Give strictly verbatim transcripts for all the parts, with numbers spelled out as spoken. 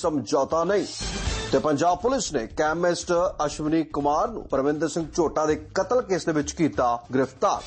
समझौता नहीं। ਤੇ ਪੰਜਾਬ ਪੁਲਿਸ ਨੇ ਕੈਮਿਸਟ ਅਸ਼ਵਨੀ ਕੁਮਾਰ ਨੂੰ ਪਰਮਿੰਦਰ ਸਿੰਘ ਝੋਟਾ ਦੇ ਕਤਲ ਕੇਸ ਦੇ ਵਿੱਚ ਕੀਤਾ ਗ੍ਰਿਫਤਾਰ।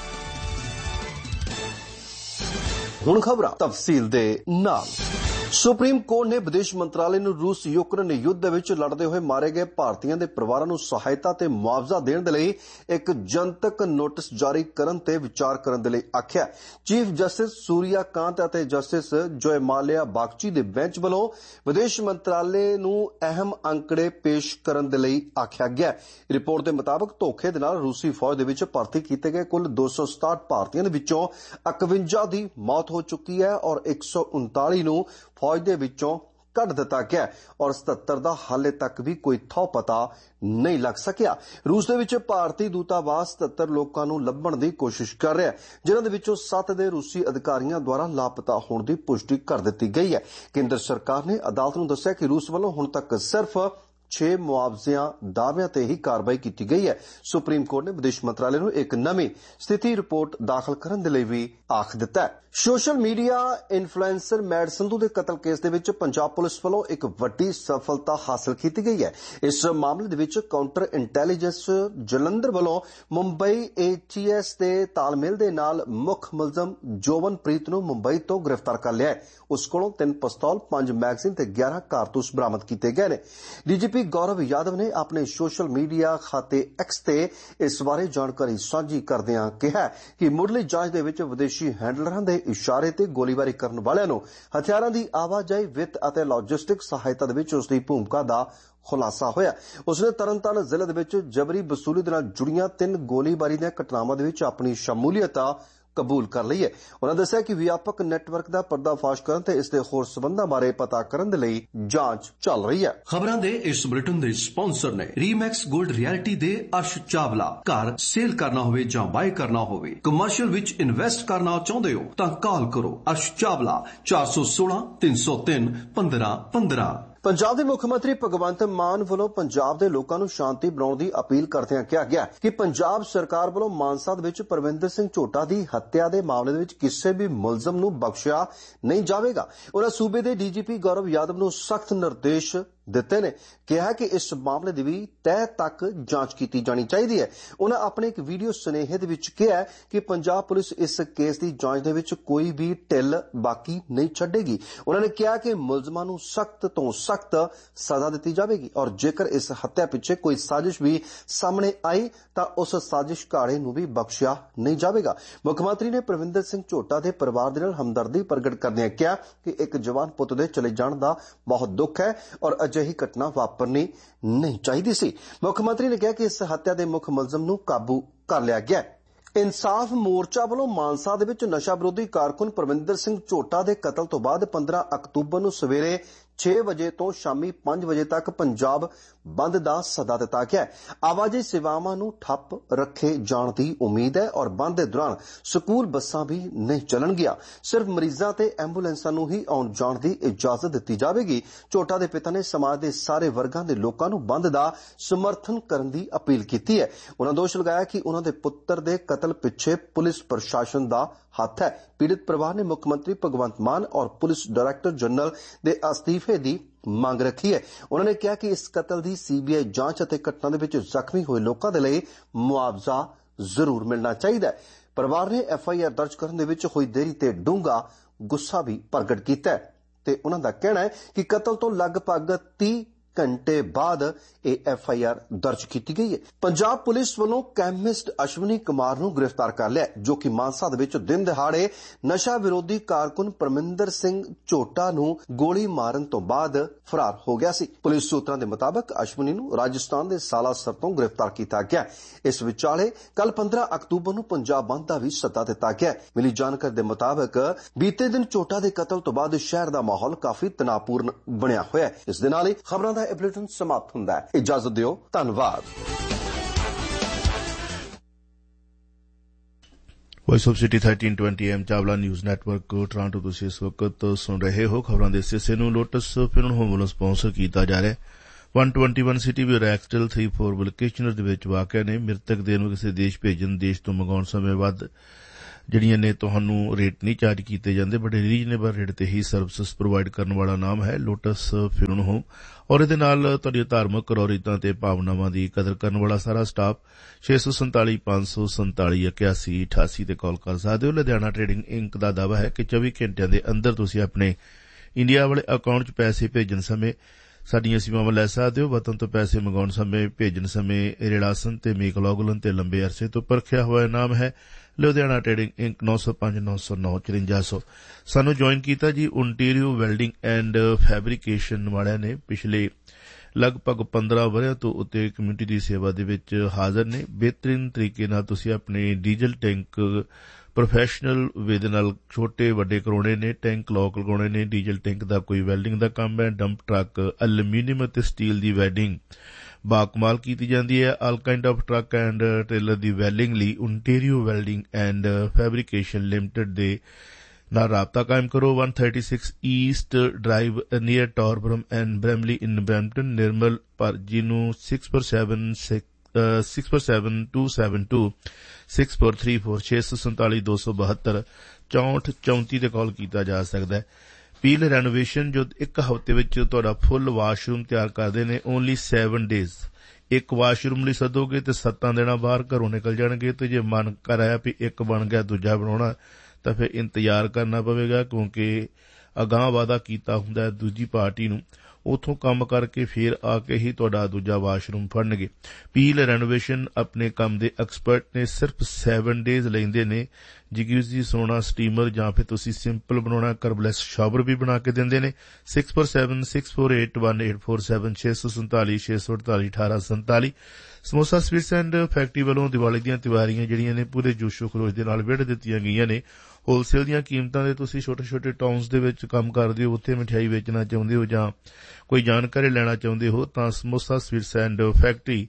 ਹੁਣ ਖਬਰਾਂ ਤਫਸੀਲ ਦੇ ਨਾਲ। ਸੁਪਰੀਮ ਕੋਰਟ ਨੇ ਵਿਦੇਸ਼ ਮੰਤਰਾਲੇ ਨੂੰ ਰੂਸ ਯੂਕਰੇਨ ਯੁੱਧ ਦੇ ਵਿੱਚ ਲੜਦੇ ਹੋਏ ਮਾਰੇ ਗਏ ਭਾਰਤੀਆਂ ਦੇ ਪਰਿਵਾਰਾਂ ਨੂੰ ਸਹਾਇਤਾ ਤੇ ਮੁਆਵਜ਼ਾ ਦੇਣ ਦੇ ਲਈ ਇੱਕ ਜਨਤਕ ਨੋਟਿਸ ਜਾਰੀ ਕਰਨ ਤੇ ਵਿਚਾਰ ਕਰਨ ਦੇ ਲਈ ਆਖਿਆ। ਚੀਫ ਜਸਟਿਸ ਸੂਰਿਆ ਕਾਂਤ ਅਤੇ ਜਸਟਿਸ ਜੋਇਮਾਲਿਆ ਬਾਗਚੀ ਦੇ ਬੈਂਚ ਵੱਲੋਂ ਵਿਦੇਸ਼ ਮੰਤਰਾਲੇ ਨੂੰ ਅਹਿਮ ਅੰਕੜੇ ਪੇਸ਼ ਕਰਨ ਦੇ ਲਈ ਆਖਿਆ ਗਿਆ। ਰਿਪੋਰਟ ਦੇ ਮੁਤਾਬਕ ਧੋਖੇ ਦੇ ਨਾਲ ਰੂਸੀ ਫੌਜ ਦੇ ਵਿੱਚ ਭਰਤੀ ਕੀਤੇ ਗਏ ਕੁੱਲ ਦੋ ਸੌ ਸਤਾਹਠ ਭਾਰਤੀਆਂ ਦੇ ਵਿੱਚੋਂ ਇਕਵੰਜਾ ਦੀ ਮੌਤ ਹੋ ਚੁੱਕੀ ਹੈ ਔਰ ਇੱਕ ਸੌ ਉਨਤਾਲੀ ਨੂੰ ਫੌਜ ਦੇ ਵਿੱਚੋਂ ਕੱਢ ਦਿੱਤਾ ਗਿਆ ਔਰ ਸਤੱਤਰ ਦਾ ਹਾਲੇ ਤੱਕ ਵੀ ਕੋਈ ਥੌ ਪਤਾ ਨਹੀਂ ਲੱਗ ਸਕਿਆ। ਰੂਸ ਦੇ ਵਿੱਚ ਭਾਰਤੀ ਦੂਤਾਵਾਸ ਸਤੱਤਰ ਲੋਕਾਂ ਨੂੰ ਲੱਭਣ ਦੀ ਕੋਸ਼ਿਸ਼ ਕਰ ਰਿਹਾ ਹੈ, ਜਿਨ੍ਹਾਂ ਦੇ ਵਿੱਚੋਂ ਸੱਤ ਦੇ ਰੂਸੀ ਅਧਿਕਾਰੀਆਂ ਦੁਆਰਾ ਲਾਪਤਾ ਹੋਣ ਦੀ ਪੁਸ਼ਟੀ ਕਰ ਦਿੱਤੀ ਗਈ ਹੈ। ਕੇਂਦਰ ਸਰਕਾਰ ਨੇ ਅਦਾਲਤ ਨੂੰ ਦੱਸਿਆ ਕਿ ਰੂਸ ਵੱਲੋਂ ਹੁਣ ਤੱਕ ਸਿਰਫ ਛੇ ਮੁਆਵਜ਼ਿਆਂ ਦਾਅਵਿਆਂ ਤੇ ਹੀ ਕਾਰਵਾਈ ਕੀਤੀ ਗਈ ਹੈ। ਸੁਪਰੀਮ ਕੋਰਟ ਨੇ ਵਿਦੇਸ਼ ਮੰਤਰਾਲੇ ਨੂੰ ਇੱਕ ਨਵੀਂ ਸਥਿਤੀ ਰਿਪੋਰਟ ਦਾਖਲ ਕਰਨ ਦੇ ਲਈ ਵੀ ਆਖ ਦਿੱਤਾ ਹੈ। Social media influencer made Sandhu ਦੇ ਕਤਲ ਕੇਸ ਦੇ ਵਿੱਚ ਪੰਜਾਬ ਪੁਲਿਸ ਵੱਲੋਂ ਇੱਕ ਵੱਡੀ ਸਫਲਤਾ ਹਾਸਲ ਕੀਤੀ ਗਈ ਹੈ। ਇਸ ਮਾਮਲੇ ਦੇ ਵਿੱਚ ਕਾਊਂਟਰ ਇੰਟੈਲੀਜੈਂਸ ਜਲੰਧਰ ਵੱਲੋਂ ਮੁੰਬਈ ਏਟੀਐਸ ਦੇ ਤਾਲਮੇਲ ਦੇ ਨਾਲ ਮੁੱਖ ਮੁਲਜ਼ਮ ਜੋਵਨਪ੍ਰੀਤ ਨੂੰ ਮੁੰਬਈ ਤੋਂ ਗ੍ਰਿਫਤਾਰ ਕਰ ਲਿਆ ਹੈ। ਉਸ ਕੋਲੋਂ ਤਿੰਨ ਪਿਸਤੌਲ, ਪੰਜ ਮੈਗਜ਼ੀਨ ਤੇ ਗਿਆਰਾਂ ਕਾਰਤੂਸ ਬਰਾਮਦ ਕੀਤੇ ਗਏ ਨੇ। ਡੀਜੀਪੀ ਗੌਰਵ ਯਾਦਵ ਨੇ ਆਪਣੇ ਸੋਸ਼ਲ ਮੀਡੀਆ ਖਾਤੇ ਐਕਸ ਤੇ ਇਸ ਬਾਰੇ ਜਾਣਕਾਰੀ ਸਾਂਝੀ ਕਰਦਿਆਂ ਕਿਹਾ ਕਿ ਮੁੱਢਲੀ ਜਾਂਚ ਦੇ ਵਿੱਚ ਵਿਦੇਸ਼ੀ ਹੈਂਡਲਰਾਂ ਦੇ ਇਸ਼ਾਰੇ ਤੇ ਗੋਲੀਬਾਰੀ ਕਰਨ ਵਾਲਿਆਂ ਨੂੰ ਹਥਿਆਰਾਂ ਦੀ ਆਵਾਜਾਈ, ਵਿੱਤ ਅਤੇ ਲੌਜਿਸਟਿਕ ਸਹਾਇਤਾ ਦੇ ਵਿੱਚ ਉਸ ਦੀ ਭੂਮਿਕਾ ਦਾ ਖੁਲਾਸਾ ਹੋਇਆ। ਉਸਨੇ ਤਰਨਤਾਰਨ ਜ਼ਿਲ੍ਹੇ ਦੇ ਵਿੱਚ ਜਬਰੀ ਵਸੂਲੀ ਦੇ ਨਾਲ ਜੁੜੀਆਂ ਤਿੰਨ ਗੋਲੀਬਾਰੀ ਦੀਆਂ ਘਟਨਾਵਾਂ ਦੇ ਵਿੱਚ ਆਪਣੀ ਸ਼ਮੂਲੀਅਤ ਕਬੂਲ ਕਰ ਲਈ ਹੈ। ਉਹਨਾਂ ਦੱਸਿਆ ਕਿ ਵਿਆਪਕ ਨੈਟਵਰਕ ਦਾ ਪਰਦਾਫਾਸ਼ ਕਰਨ ਤੇ ਇਸ ਦੇ ਹੋਰ ਸਬੰਧਾਂ ਬਾਰੇ ਪਤਾ ਕਰਨ ਦੇ ਲਈ ਜਾਂਚ ਚੱਲ ਰਹੀ ਹੈ। ਖਬਰਾਂ ਦੇ ਇਸ ਬੁਲੇਟਿਨ ਦੇ ਸਪਾਂਸਰ ਨੇ ਰੀਮੈਕਸ ਗੋਲਡ ਰਿਐਲਿਟੀ ਦੇ ਅਰਸ਼ ਚਾਵਲਾ। ਘਰ ਸੇਲ ਕਰਨਾ ਹੋਵੇ ਜਾਂ ਬਾਏ ਕਰਨਾ ਹੋਵੇ, ਕਮਰਸ਼ੀਅਲ ਵਿੱਚ ਇਨਵੈਸਟ ਕਰਨਾ ਚਾਹੁੰਦੇ ਹੋ ਤਾਂ ਕਾਲ ਕਰੋ ਅਰਸ਼ ਚਾਵਲਾ ਚਾਰ ਸੌ ਸੋਲਾਂ ਤਿੰਨ ਸੌ ਤਿੰਨ ਪੰਦਰਾਂ ਪੰਦਰਾਂ। ਪੰਜਾਬ ਦੇ ਮੁੱਖ ਮੰਤਰੀ ਭਗਵੰਤ ਮਾਨ ਵੱਲੋਂ ਪੰਜਾਬ ਦੇ ਲੋਕਾਂ ਨੂੰ ਸ਼ਾਂਤੀ ਬਣਾਉਣ ਦੀ ਅਪੀਲ ਕਰਦਿਆਂ ਕਿਹਾ ਗਿਆ ਕਿ ਪੰਜਾਬ ਸਰਕਾਰ ਵੱਲੋਂ ਮਾਨਸਾ ਦੇ ਵਿੱਚ ਪਰਮਿੰਦਰ ਸਿੰਘ ਝੋਟਾ ਦੀ ਹੱਤਿਆ ਦੇ ਮਾਮਲੇ ਦੇ ਵਿੱਚ ਕਿਸੇ ਵੀ ਮੁਲਜ਼ਮ ਨੂੰ ਬਖਸ਼ਿਆ ਨਹੀਂ ਜਾਵੇਗਾ। ਉਹਨਾਂ ਸੂਬੇ ਦੇ ਡੀਜੀਪੀ ਗੌਰਵ ਯਾਦਵ ਨੂੰ ਸਖਤ ਨਿਰਦੇਸ਼ ਦਿੱਤੇ ਨੇ, ਕਿਹਾ ਕਿ ਇਸ ਮਾਮਲੇ ਦੀ ਵੀ ਤਹਿ ਤੱਕ ਜਾਂਚ ਕੀਤੀ ਜਾਣੀ ਚਾਹੀਦੀ ਹੈ। ਉਹਨਾਂ ਆਪਣੇ ਇੱਕ ਵੀਡੀਓ ਸੁਨੇਹੇ ਦੇ ਵਿੱਚ ਕਿਹਾ ਕਿ ਪੰਜਾਬ ਪੁਲਿਸ ਇਸ ਕੇਸ ਦੀ ਜਾਂਚ ਦੇ ਵਿੱਚ ਕੋਈ ਵੀ ਢਿੱਲ ਬਾਕੀ ਨਹੀਂ ਛੱਡੇਗੀ। ਉਹਨਾਂ ਨੇ ਕਿਹਾ ਕਿ ਮੁਲਜ਼ਮਾਂ ਨੂੰ ਸਖਤ ਤੋਂ ਸਖਤ ਸਜ਼ਾ ਦਿੱਤੀ ਜਾਵੇਗੀ ਔਰ ਜੇਕਰ ਇਸ ਹੱਤਿਆ ਪਿੱਛੇ ਕੋਈ ਸਾਜ਼ਿਸ਼ ਵੀ ਸਾਹਮਣੇ ਆਈ ਤਾਂ ਉਸ ਸਾਜ਼ਿਸ਼ ਘਾੜੇ ਨੂੰ ਵੀ ਬਖਸ਼ਿਆ ਨਹੀਂ ਜਾਵੇਗਾ। ਮੁੱਖ ਮੰਤਰੀ ਨੇ ਪਰਮਿੰਦਰ ਸਿੰਘ ਝੋਟਾ ਦੇ ਪਰਿਵਾਰ ਦੇ ਨਾਲ ਹਮਦਰਦੀ ਪ੍ਰਗਟ ਕਰਦਿਆਂ ਕਿਹਾ ਕਿ ਇੱਕ ਜਵਾਨ ਪੁੱਤ ਦੇ ਚਲੇ ਜਾਣ ਦਾ ਬਹੁਤ ਦੁੱਖ ਹੈ ਔਰ ਅਜਿਹੀ ਘਟਨਾ ਵਾਪਰਨੀ ਨਹੀਂ ਚਾਹੀਦੀ ਸੀ। ਮੁੱਖ ਮੰਤਰੀ ਨੇ ਕਿਹਾ ਕਿ ਇਸ ਹੱਤਿਆ ਦੇ ਮੁੱਖ ਮੁਲਜ਼ਮ ਨੂੰ ਕਾਬੂ ਕਰ ਲਿਆ ਗਿਆ। ਇਨਸਾਫ ਮੋਰਚਾ ਵੱਲੋਂ ਮਾਨਸਾ ਦੇ ਵਿੱਚ ਨਸ਼ਾ ਵਿਰੋਧੀ ਕਾਰਕੁਨ ਪਰਮਿੰਦਰ ਸਿੰਘ ਝੋਟਾ ਦੇ ਕਤਲ ਤੋਂ ਬਾਅਦ ਪੰਦਰਾਂ ਅਕਤੂਬਰ ਨੂੰ ਸਵੇਰੇ ਛੇ ਵਜੇ ਤੋਂ ਸ਼ਾਮੀ ਪੰਜ ਵਜੇ ਤੱਕ ਪੰਜਾਬ ਬੰਦ ਦਾ ਸੱਦਾ ਦਿੱਤਾ ਗਿਆ ਹੈ। ਆਵਾਜਾਈ ਸੇਵਾਵਾਂ ਨੂੰ ਠੱਪ ਰੱਖੇ ਜਾਣ ਦੀ ਉਮੀਦ ਹੈ ਔਰ ਬੰਦ ਦੇ ਦੌਰਾਨ ਸਕੂਲ ਬੱਸਾਂ ਵੀ ਨਹੀਂ ਚੱਲਣਗੀਆਂ। ਸਿਰਫ ਮਰੀਜ਼ਾਂ ਤੇ ਐਂਬੂਲੈਂਸਾਂ ਨੂੰ ਹੀ ਆਉਣ ਜਾਣ ਦੀ ਇਜਾਜ਼ਤ ਦਿੱਤੀ ਜਾਵੇਗੀ। ਝੋਟਾ ਦੇ ਪਿਤਾ ਨੇ ਸਮਾਜ ਦੇ ਸਾਰੇ ਵਰਗਾਂ ਦੇ ਲੋਕਾਂ ਨੂੰ ਬੰਦ ਦਾ ਸਮਰਥਨ ਕਰਨ ਦੀ ਅਪੀਲ ਕੀਤੀ ਹੈ। ਉਹਨਾਂ ਦੋਸ਼ ਲਗਾਇਆ ਕਿ ਉਹਨਾਂ ਦੇ ਪੁੱਤਰ ਦੇ ਕਤਲ ਪਿੱਛੇ ਪੁਲਿਸ ਪ੍ਰਸ਼ਾਸਨ ਦਾ ਹੱਥ ਹੈ। ਪੀੜਤ ਪਰਿਵਾਰ ਨੇ ਮੁੱਖ ਮੰਤਰੀ ਭਗਵੰਤ ਮਾਨ ਔਰ ਪੁਲਿਸ ਡਾਇਰੈਕਟਰ ਜਨਰਲ ਦੇ ਅਸਤੀਫੇ ਦੀ ਮੰਗ ਰੱਖੀ ਹੈ। ਉਹਨਾਂ ਨੇ ਕਿਹਾ ਕਿ ਇਸ ਕਤਲ ਦੀ ਸੀਬੀਆਈ ਜਾਂਚ ਅਤੇ ਘਟਨਾ ਦੇ ਵਿੱਚ ਜ਼ਖਮੀ ਹੋਏ ਲੋਕਾਂ ਦੇ ਲਈ ਮੁਆਵਜ਼ਾ ਜ਼ਰੂਰ ਮਿਲਣਾ ਚਾਹੀਦਾ ਹੈ। ਪਰਿਵਾਰ ਨੇ ਐਫ ਆਈ ਆਰ ਦਰਜ ਕਰਨ ਦੇ ਵਿੱਚ ਹੋਈ ਦੇਰੀ ਤੇ ਡੂੰਘਾ ਗੁੱਸਾ ਵੀ ਪ੍ਰਗਟ ਕੀਤਾ ਹੈ ਤੇ ਉਹਨਾਂ ਦਾ ਕਹਿਣਾ ਹੈ ਕਿ ਕਤਲ ਤੋਂ ਲਗਭਗ ਤੀਹ ਘੰਟੇ ਬਾਅਦ ਇਹ ਐਫ ਆਈ ਆਰ ਦਰਜ ਕੀਤੀ ਗਈ ਹੈ। ਪੰਜਾਬ ਪੁਲਿਸ ਵੱਲੋਂ ਕੈਮਿਸਟ ਅਸ਼ਵਨੀ ਕੁਮਾਰ ਨੂੰ ਗ੍ਰਿਫਤਾਰ ਕਰ ਲਿਆ, ਜੋ ਕਿ ਮਾਨਸਾ ਦੇ ਵਿੱਚ ਦਿਨ ਦਿਹਾੜੇ ਨਸ਼ਾ ਵਿਰੋਧੀ ਕਾਰਕੁਨ ਪਰਮਿੰਦਰ ਸਿੰਘ ਝੋਟਾ ਨੂੰ ਗੋਲੀ ਮਾਰਨ ਤੋਂ ਬਾਅਦ ਫਰਾਰ ਹੋ ਗਿਆ ਸੀ। ਪੁਲਿਸ ਸੂਤਰਾਂ ਦੇ ਮੁਤਾਬਕ ਅਸ਼ਵਨੀ ਨੂੰ ਰਾਜਸਥਾਨ ਦੇ ਸਾਲਾਸਰ ਤੋਂ ਗ੍ਰਿਫਤਾਰ ਕੀਤਾ ਗਿਆ। ਇਸ ਵਿਚਾਲੇ ਕੱਲ ਪੰਦਰਾਂ ਅਕਤੂਬਰ ਨੂੰ ਪੰਜਾਬ ਬੰਦ ਦਾ ਵੀ ਸੱਦਾ ਦਿੱਤਾ ਗਿਆ। ਮਿਲੀ ਜਾਣਕਾਰੀ ਦੇ ਮੁਤਾਬਕ ਬੀਤੇ ਦਿਨ ਝੋਟਾ ਦੇ ਕਤਲ ਤੋਂ ਬਾਅਦ ਸ਼ਹਿਰ ਦਾ ਮਾਹੌਲ ਕਾਫੀ ਤਣਾਅਪੂਰਨ ਬਣਿਆ ਹੋਇਆ ਹੈ। ਇਸ ਦੇ ਨਾਲ ਹੀ ਖਬਰਾਂ ਦਾ ਇਹ ਬੁਲੇਟਿਨ ਸਮਾਪਤ ਹੁੰਦਾ ਹੈ। ਇਜਾਜ਼ਤ ਦਿਓ, ਧੰਨਵਾਦ। Voice of city thirteen twenty M Chawla news network Toronto तुसीं इस वक्त सुन रहे हो। खबरों के सिलसिले में लोटस फिल्म होम वालों स्पॉन्सर किया जा रहा है। वन ट्वेंटी वन सिटी भी रैक्सटल थ्री फोर वोल्केशनर दे विच वाक़िया ने मृतक देह नूं किसी देश भेजण देश तो मंगाउण समय वध ਜਿਹੜੀਆਂ ਨੇ ਤੁਹਾਨੂੰ ਰੇਟ ਨਹੀਂ ਚਾਰਜ ਕੀਤੇ ਜਾਂਦੇ, ਬੜੇ ਰੀਜਨੇਬਲ ਰੇਟ ਤੇ ਹੀ ਸਰਵਿਸਿਜ਼ ਪ੍ਰੋਵਾਈਡ ਕਰਨ ਵਾਲਾ ਨਾਮ ਹੈ ਲੋਟਸ ਫਿਊਨਲ ਹੋਮ। ਔਰ ਇਹਦੇ ਨਾਲ ਤੁਹਾਡੀਆਂ ਧਾਰਮਿਕ ਰੌਰੀਤਾਂ ਤੇ ਭਾਵਨਾਵਾਂ ਦੀ ਕਦਰ ਕਰਨ ਵਾਲਾ ਸਾਰਾ ਸਟਾਫ ਛੇ ਸੌ ਸੰਤਾਲੀ ਪੰਜ ਸੌ ਸੰਤਾਲੀ ਇਕਿਆਸੀ ਅਠਾਸੀ ਤੇ ਕਾਲ ਕਰ ਸਕਦੇ ਹੋ। ਲੁਧਿਆਣਾ ਟ੍ਰੇਡਿੰਗ ਇੰਕ ਦਾ ਦਾਅਵਾ ਹੈ ਕਿ ਚੌਵੀ ਘੰਟਿਆਂ ਦੇ ਅੰਦਰ ਤੁਸੀਂ ਆਪਣੇ ਇੰਡੀਆ ਵਾਲੇ ਅਕਾਊਂਟ 'ਚ ਪੈਸੇ ਭੇਜਣ ਸਮੇਂ ਸਾਡੀਆਂ ਸੇਵਾਵਾਂ ਲੈ ਸਕਦੇ ਹੋ। ਵਤਨ ਤੋਂ ਪੈਸੇ ਮੰਗਾਉਣ ਸਮੇਂ, ਭੇਜਣ ਸਮੇਂ ਰੇੜਾਸਨ ਤੇ ਮੇਕਲੋਗਲਨ ਤੇ ਲੰਬੇ ਅਰਸੇ ਤੋਂ ਪਰਖਿਆ ਹੋਇਆ ਨਾਮ ਹੈ ਲੁਧਿਆਣਾ ਟ੍ਰੇਡਿੰਗ ਇੰਕ ਨੌ ਸੌ ਪੰਜ ਨੌ ਸੌ ਨੌ ਚੁਰੰਜਾ ਸੌ। ਸਾਨੂੰ ਜੁਆਇਨ ਕੀਤਾ ਜੀ ਓਨਟੇਰੀਓ ਵੈਲਡਿੰਗ ਐਂਡ ਫੈਬਰੀਕੇਸ਼ਨ ਵਾਲਿਆਂ ਨੇ। ਪਿਛਲੇ ਲਗਭਗ ਪੰਦਰਾਂ ਵਰ੍ਹਿਆਂ ਤੋਂ ਉੱਤੇ ਕਮਿਊਨਿਟੀ ਦੀ ਸੇਵਾ ਦੇ ਵਿੱਚ ਹਾਜ਼ਰ ਨੇ। ਬਿਹਤਰੀਨ ਤਰੀਕੇ ਨਾਲ ਤੁਸੀਂ ਆਪਣੇ ਡੀਜ਼ਲ ਟੈਂਕ ਪ੍ਰੋਫੈਸ਼ਨਲ ਵੇ ਦੇ ਨਾਲ ਛੋਟੇ ਵੱਡੇ ਕਰਾਉਣੇ ਨੇ, ਟੈਂਕ ਲੋਕ ਲਗਾਉਣੇ ਨੇ। ਡੀਜ਼ਲ ਟੈਂਕ ਦਾ ਕੋਈ ਵੈਲਡਿੰਗ ਦਾ ਕੰਮ ਹੈ, ਡੰਪ ਟਰੱਕ, ਐਲੂਮੀਨੀਅਮ ਅਤੇ ਸਟੀਲ ਦੀ ਵੈਲਡਿੰਗ ਬਾਕਮਾਲ ਕੀਤੀ ਜਾਂਦੀ ਹੈ। ਆਲ kind of truck and trailer the welding ਲਈ Ontario welding and fabrication limited ਦੇ ਨਾਲ ਰਾਬਤਾ ਕਾਇਮ ਕਰੋ। ਇੱਕ ਸੌ ਛੱਤੀ East drive near ਟਾਰਬਰਮ and Bramley in Brampton. ਨਿਰਮਲ ਪਰ ਜਿਹਨੂੰ six four seven six four seven to seven two six four three four ਛੇ ਸੌ ਸੰਤਾਲੀ ਦੋ ਸੌ ਬਹੱਤਰ ਚੌਂਹਠ ਚੌਂਤੀ ਤੇ ਕਾਲ ਕੀਤਾ ਜਾ ਸਕਦਾ ਹੈ। ਪੀਲ ਰੈਨੋਵੇਸ਼ਨ ਜੋ ਇੱਕ ਹਫ਼ਤੇ ਵਿੱਚ ਤੁਹਾਡਾ ਫੁੱਲ ਵਾਸ਼ਰੂਮ ਤਿਆਰ ਕਰਦੇ ਨੇ, ਓਨਲੀ ਸੈਵਨ ਡੇਜ਼। ਇੱਕ ਵਾਸ਼ਰੂਮ ਲਈ ਸੱਦੋਗੇ ਤੇ ਸੱਤਾਂ ਦਿਨਾਂ ਬਾਹਰ ਘਰੋਂ ਨਿਕਲ ਜਾਣਗੇ। ਤੇ ਜੇ ਮਨ ਕਰ ਆਇਆ ਵੀ ਇੱਕ ਬਣ ਗਿਆ ਦੂਜਾ ਬਣਾਉਣਾ ਤਾਂ ਫਿਰ ਇੰਤਜ਼ਾਰ ਕਰਨਾ ਪਵੇਗਾ, ਕਿਉਂਕਿ ਅਗਾਂਹ ਵਾਅਦਾ ਕੀਤਾ ਹੁੰਦਾ ਹੈ ਦੂਜੀ ਪਾਰਟੀ ਨੂੰ, ਉੱਥੋਂ ਕੰਮ ਕਰਕੇ ਫਿਰ ਆ ਕੇ ਹੀ ਤੁਹਾਡਾ ਦੂਜਾ ਵਾਸ਼ਰੂਮ ਫੜਨਗੇ। ਪੀਲ ਰੈਨੋਵੇਸ਼ਨ ਆਪਣੇ ਕੰਮ ਦੇ ਐਕਸਪਰਟ ਨੇ, ਸਿਰਫ ਸੈਵਨ ਡੇਜ਼ ਲੈਂਦੇ ਨੇ। ਜਗੂਜ਼ੀ ਸੋਨਾ ਸਟੀਮਰ ਜਾਂ ਫਿਰ ਤੁਸੀਂ ਸਿੰਪਲ ਬਣਾਉਣਾ ਕਰਬਲੈਸ ਸ਼ਾਵਰ ਵੀ ਬਣਾ ਕੇ ਦਿੰਦੇ ਨੇ। Six four seven six four eight one eight four seven ਛੇ ਸੌ ਸੰਤਾਲੀ ਛੇ ਸੌ ਅੜਤਾਲੀ ਅਠਾਰਾਂ ਸੰਤਾਲੀ। ਸਮੋਸਾ ਸਵੀਟਸ ਐਂਡ ਫੈਕਟਰੀ ਵੱਲੋਂ ਦੀਵਾਲੀ ਦੀਆਂ ਤਿਵਾਰੀਆਂ ਜਿਹੜੀਆਂ ਨੇ ਪੂਰੇ ਜੋਸ਼ੋ ਖਰੋਸ਼ ਦੇ ਨਾਲ ਵਿੜ ਦਿੱਤੀਆਂ ਗਈਆਂ ਨੇ। ਹੋਲਸੇਲ ਦੀਆਂ ਕੀਮਤਾਂ ਦੇ ਤੁਸੀਂ ਛੋਟੇ ਛੋਟੇ ਟਾਊਨਸ ਦੇ ਵਿੱਚ ਕੰਮ ਕਰਦੇ ਹੋ, ਉੱਥੇ ਮਠਿਆਈ ਵੇਚਣਾ ਚਾਹੁੰਦੇ ਹੋ ਜਾਂ ਕੋਈ ਜਾਣਕਾਰੀ ਲੈਣਾ ਚਾਹੁੰਦੇ ਹੋ ਤਾਂ ਸਮੋਸਾ ਸਵੀਟਸ ਐਂਡ ਫੈਕਟਰੀ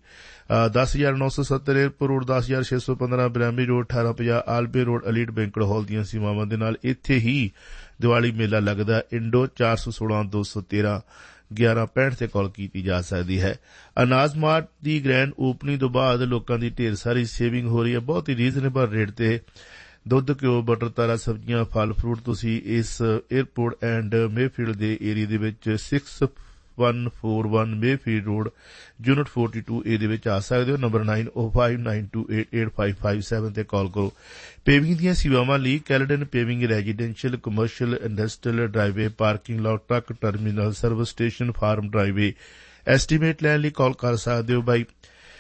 ਦਸ ਹਜ਼ਾਰ ਨੌ ਸੌ ਸੱਤਰ ਏਅਰਪੋਰਟ ਰੋਡ, ਦਸ ਹਜ਼ਾਰ ਛੇ ਸੌ ਪੰਦਰਾਂ ਬ੍ਰੈਮਲੀ ਰੋਡ, ਅਠਾਰਾਂ ਪੰਜਾਹ ਆਲਬੇ ਰੋਡ, ਅਲੀਟ ਬੈਂਕਟ ਹਾਲ ਦੀਆਂ ਸੇਵਾਵਾਂ ਦੇ ਨਾਲ ਇੱਥੇ ਹੀ ਦੀਵਾਲੀ ਮੇਲਾ ਲੱਗਦਾ। ਇੰਡੋ ਚਾਰ ਸੌ ਸੋਲਾਂ ਦੋ ਸੌ ਤੇਰਾਂ ਗਿਆਰਾਂ ਪੈਂਹਠ ਤੇ ਕਾਲ ਕੀਤੀ ਜਾ ਸਕਦੀ ਹੈ। ਅਨਾਜ ਮਾਰਟ ਦੀ ਗ੍ਰੈਂਡ ਓਪਨਿੰਗ ਤੋਂ ਬਾਅਦ ਲੋਕਾਂ ਦੀ ਢੇਰ ਸਾਰੀ ਸੇਵਿੰਗ ਹੋ ਰਹੀ ਹੈ, ਬਹੁਤ ਹੀ ਰੀਜ਼ਨੇਬਲ ਰੇਟ ਤੇ। ਦੁੱਧ, ਘਿਓ, ਬਟਰ, ਤਾਰਾ, ਸਬਜ਼ੀਆਂ, ਫਲ ਫਰੂਟ ਤੁਸੀਂ ਇਸ ਏਅਰਪੋਰਟ ਐਂਡ ਮੇਫੀਲਡ ਦੇ ਏਰੀਏ ਦੇ ਵਿੱਚ six one four one Mayfield road unit forty to a ਦੇ ਵਿੱਚ ਆ ਸਕਦੇ ਹੋ। Number nine O five nine to eight eight five five seven ਤੇ ਕਾਲ ਕਰੋ। ਪੇਵਿੰਗ ਦੀਆਂ ਸੇਵਾਵਾਂ ਲਈ Caledon ਪੇਵਿੰਗ residential, commercial, industrial, driveway, parking lot, truck terminal, service station, farm driveway estimate ਲੈਣ ਲਈ ਕਾਲ ਕਰ ਸਕਦੇ ਹੋ। ਬਾਈ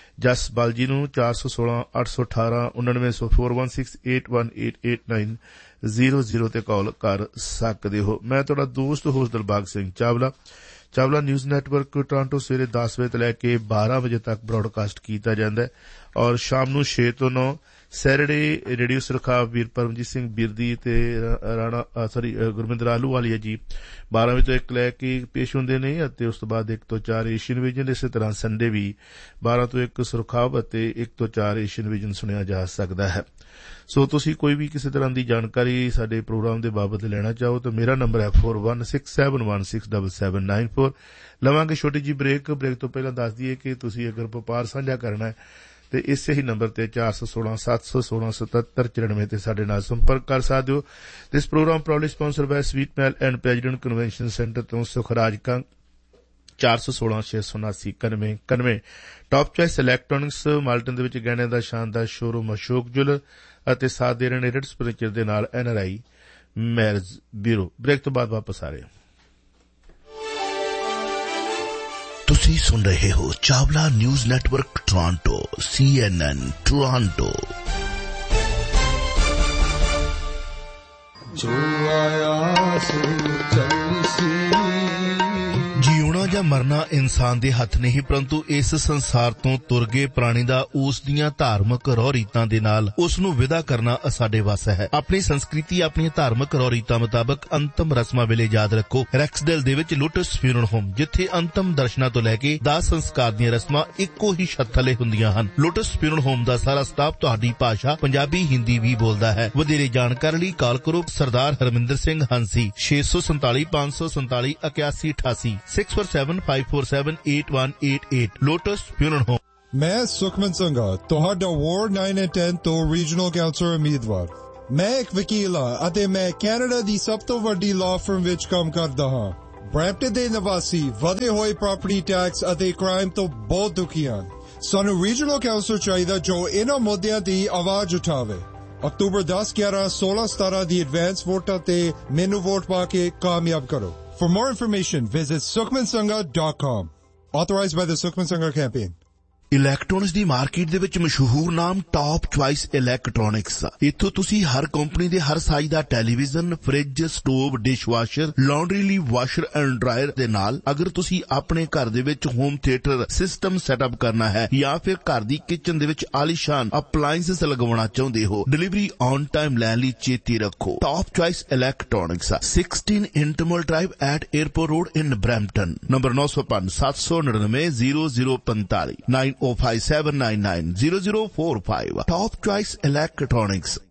ਜਸ ਬਾਲਜੀ ਨੂੰ ਚਾਰ ਸੌ ਸੋਲਾਂ ਅੱਠ ਸੌ ਅਠਾਰਾਂ ਉਨਾਨਵੇਂ ਸੌ four one six eight one eight eight nine zero zero ਤੇ ਕਾਲ ਕਰ ਸਕਦੇ ਹੋ। ਮੈਂ ਤੁਹਾਡਾ ਦੋਸਤ host Dilbag Singh Chawla. Chawla news network Toronto ਸਵੇਰੇ ਦਸ ਵਜੇ ਤੋਂ ਲੈ ਕੇ ਬਾਰਾਂ ਵਜੇ ਤੱਕ ਬ੍ਰਾਡਕਾਸਟ ਕੀਤਾ ਜਾਂਦਾ ਹੈ ਔਰ ਸ਼ਾਮ ਨੂੰ ਛੇ ਤੋਂ ਨੌ ਸੈਟਰਡੇ ਰੇਡੀਓ ਸੁਰਖਾ ਵੀਰ ਪਰਮਜੀਤ ਸਿੰਘ ਬਿਰਦੀ ਤੇ ਰਾਣਾ ਸੌਰੀ ਗੁਰਮਿੰਦਰ ਆਹਲੂਵਾਲੀਆ ਜੀ ਬਾਰਾਂ ਵਜੇ ਤੋਂ ਇੱਕ ਲੈ ਕੇ ਪੇਸ਼ ਹੁੰਦੇ ਨੇ ਅਤੇ ਉਸ ਤੋਂ ਬਾਅਦ ਇੱਕ ਤੋਂ ਚਾਰ ਏਸ਼ੀਅਨ ਵਿਜ਼ਨ। ਇਸੇ ਤਰ੍ਹਾਂ ਸੰਡੇ ਵੀ ਬਾਰਾਂ ਤੋਂ ਇੱਕ ਸੁਰਖਾਬ ਅਤੇ ਇੱਕ ਤੋਂ ਚਾਰ ਏਸ਼ੀਅਨ ਵਿਜ਼ਨ ਸੁਣਿਆ ਜਾ ਸਕਦਾ ਹੈ। ਸੋ ਤੁਸੀਂ ਕੋਈ ਵੀ ਕਿਸੇ ਤਰ੍ਹਾਂ ਦੀ ਜਾਣਕਾਰੀ ਸਾਡੇ ਪ੍ਰੋਗਰਾਮ ਦੇ ਬਾਬਤ ਲੈਣਾ ਚਾਹੋ ਤਾਂ ਮੇਰਾ ਨੰਬਰ ਹੈ four one six seven one six double seven nine four. ਲਵਾਂਗੇ ਛੋਟੀ ਜੀ ਬ੍ਰੇਕ। ਬ੍ਰੇਕ ਤੋਂ ਪਹਿਲਾਂ ਦੱਸ ਦਈਏ ਕਿ ਤੁਸੀਂ ਅਗਰ ਵਪਾਰ ਸਾਂਝਾ ਕਰਨਾ ਹੈ ਤੇ ਇਸੇ ਹੀ ਨੰਬਰ ਤੇ ਚਾਰ ਸੌ ਸੋਲਾਂ ਸੱਤ ਸੌ ਸੋਲਾਂ ਸਤੱਤਰ ਚੁਰਾਨਵੇਂ ਤੇ ਸਾਡੇ ਨਾਲ ਸੰਪਰਕ ਕਰ ਸਕਦੇ ਹੋ। ਦਿਸ programme proudly sponsored ਬਾय sweet male and president convention centre ਤੋਂ ਸੁਖਰਾਜ ਕੰਗ ਚਾਰ ਸੌ ਸੋਲਾਂ ਛੇ ਸੌ ਉਨਾਸੀ ਇਕਾਨਵੇਂ ਇਕਾਨਵੇਂ। ਟਾਪ ਚੋਇਸ ਇਲੈਕਟ੍ਰੋਨਿਕਸ ਮਾਲਟਨ ਦੇ ਵਿੱਚ ਗਹਿਣਿਆਂ ਦਾ ਸ਼ਾਨਦਾਰ ਸ਼ੋਰੂਮ ਅਸ਼ੋਕ ਜੁਐਲਰ ਅਤੇ ਸਾਥ ਦੇ ਰਹੇ ਨੇ ਰੇਡਸ ਫਰਨੀਚਰ ਦੇ ਨਾਲ N R I marriage bureau. Break ਤੋਂ ਬਾਅਦ ਵਾਪਸ ਆ ਰਹੇ ਹਾਂ। ਤੁਸੀਂ ਸੁਣ ਰਹੇ ਹੋ ਚਾਵਲਾ ਨਿਊਜ਼ ਨੈਟਵਰਕ ਟੋਰਾਂਟੋ ਸੀ ਐਨ ਐਨ ਟੋਰਾਂਟੋ। ਜੋ ਆਇਆ ਸੋ ਚੱਲੀ ਜਿਉਣਾ ਜਾਂ ਮਰਨਾ ਇਨਸਾਨ ਦੇ ਹੱਥ ਨਹੀਂ, ਪਰੰਤੂ ਇਸ ਸੰਸਾਰ ਤੋਂ ਤੁਰ ਗਏ ਪ੍ਰਾਣੀ ਦਾ ਉਸ ਦੀਆਂ ਧਾਰਮਿਕ ਰਹੁ ਰੀਤਾਂ ਦੇ ਨਾਲ ਉਸ ਨੂੰ ਵਿਦਾ ਕਰਨਾ ਸਾਡੇ ਵੱਸ ਹੈ। ਆਪਣੀ ਸੰਸਕ੍ਰਿਤੀ, ਆਪਣੀਆਂ ਧਾਰਮਿਕ ਰਹੁ ਰੀਤਾਂ ਮੁਤਾਬਕ ਅੰਤਮ ਰਸਮਾਂ ਵੇਲੇ ਯਾਦ ਰੱਖੋ ਰੈਕਸਡੇਲ ਦੇ ਵਿੱਚ ਲੋਟਸ ਫਿਊਨਲ ਹੋਮ, ਜਿੱਥੇ ਅੰਤਮ ਦਰਸ਼ਨਾਂ ਤੋਂ ਲੈ ਕੇ ਦਾਹ ਸੰਸਕਾਰ ਦੀਆਂ ਰਸਮਾਂ ਇੱਕੋ ਹੀ ਛੱਤ ਥੱਲੇ ਹੁੰਦੀਆਂ ਹਨ। ਲੋਟਸ ਫਿਊਨਲ ਹੋਮ ਦਾ ਸਾਰਾ ਸਟਾਫ ਤੁਹਾਡੀ ਭਾਸ਼ਾ ਪੰਜਾਬੀ ਹਿੰਦੀ ਵੀ ਬੋਲਦਾ ਹੈ। ਵਧੇਰੇ ਜਾਣਕਾਰੀ ਲਈ ਕਾਲ ਕਰੋ ਸਰਦਾਰ ਹਰਮਿੰਦਰ ਸਿੰਘ ਹੰਸੀ ਛੇ ਸੌ ਸੰਤਾਲੀ ਪੰਜ ਸੌ ਸੰਤਾਲੀ ਇਕਿਆਸੀ ਅਠਾਸੀ six four seven five four seven eight one eight eight. Lotus funeral home. ਮੈਂ ਸੁਖਮਨ ਸੰਘਾ ਤੁਹਾਡਾ ਵਾਰਡ ਨਾइन एंड टेन ਤੋਂ ਰੀਜਨਲ ਕਾਉਂਸਲਰ ਉਮੀਦਵਾਰ। ਮੈਂ ਇੱਕ ਵਕੀਲ ਹਾਂ ਅਤੇ ਮੈਂ ਕੈਨੇਡਾ ਦੀ ਸਭ ਤੋਂ ਵੱਡੀ ਲਾਅ ਫਰਮ ਵਿੱਚ ਕੰਮ ਕਰਦਾ ਹਾਂ। ਬਰੈਂਪਟਨ ਦੇ ਨਿਵਾਸੀ ਵਧੇ ਹੋਏ ਪ੍ਰਾਪਰਟੀ ਟੈਕਸ ਅਤੇ ਕ੍ਰਾਈਮ ਤੋਂ ਬਹੁਤ ਦੁਖੀ ਹਨ। ਸਾਨੂੰ ਰੀਜਨਲ ਕਾਉਂਸਲ ਚਾਹੀਦਾ ਜੋ ਇਹਨਾਂ ਮੁੱਦਿਆਂ ਦੀ ਆਵਾਜ਼ ਉਠਾਵੇ। ਅਕਤੂਬਰ ਦਸ, ਗਿਆਰਾਂ, ਸੋਲਾਂ, ਸਤਾਰਾਂ ਦੀ ਐਡਵਾਂਸ ਵੋਟਾਂ ਤੇ ਮੈਨੂੰ ਵੋਟ ਪਾ ਕੇ ਕਾਮਯਾਬ ਕਰੋ। For more information, visit sukhman sangha dot com. Authorized by the Sukhman Sangha campaign. Electronics the market ਦੇ ਵਿੱਚ ਮਸ਼ਹੂਰ ਨਾਮ ਟਾਪ ਚੁਆਇਸ ਇਲੈਕਟ੍ਰੋਨਿਕਸ। ਇੱਥੋਂ ਤੁਸੀਂ ਹਰ ਕੰਪਨੀ ਦੇ ਹਰ ਸਾਈਜ਼ ਦਾ television, fridge, stove, dishwasher, laundry ਲਈ ਵਾਸ਼ਰ ਐਂਡ ਡਰਾਇਰ ਦੇ ਨਾਲ ਅਗਰ ਤੁਸੀਂ ਆਪਣੇ ਘਰ ਦੇ ਵਿੱਚ ਹੋਮ ਥੀਏਟਰ ਸਿਸਟਮ ਸੈਟਅਪ ਕਰਨਾ ਹੈ ਜਾਂ ਫਿਰ ਘਰ ਦੀ ਕਿਚਨ ਦੇ ਵਿੱਚ ਆਲੀਸ਼ਾਨ ਅਪਲਾਈਐਂਸਸ ਲਗਵਾਉਣਾ ਚਾਹੁੰਦੇ ਹੋ, ਡਿਲੀਵਰੀ ਔਨ ਟਾਈਮ ਲੈਣ ਲਈ ਚੇਤੇ ਰੱਖੋ top choice electronics, sixteen ਇੰਟਰਮਲ drive at airport road in Brampton. Number nine oh five seven nine nine zero zero five five nine oh five seven nine nine zero zero four five. Top Choice Electronics.